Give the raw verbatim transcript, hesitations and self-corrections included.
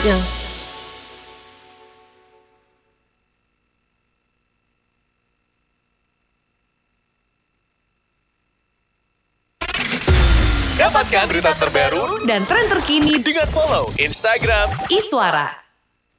selanjutnya. Dapatkan berita terbaru Dan tren terkini dengan follow Instagram Iswara.